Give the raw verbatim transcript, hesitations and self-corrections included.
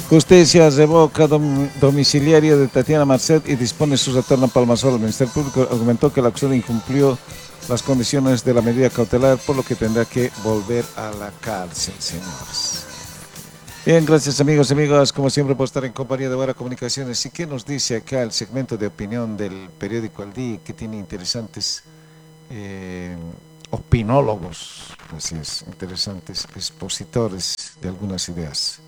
Justicia revoca dom domiciliario de Tatiana Marcet y dispone su retorno a Palmasol. El Ministerio Público argumentó que la acusada incumplió las condiciones de la medida cautelar, por lo que tendrá que volver a la cárcel, señores. Bien, gracias amigos y amigas, como siempre por estar en compañía de Buena Comunicaciones. ¿Y qué nos dice acá el segmento de opinión del periódico Al Día, que tiene interesantes eh, opinólogos, así es, interesantes expositores de algunas ideas?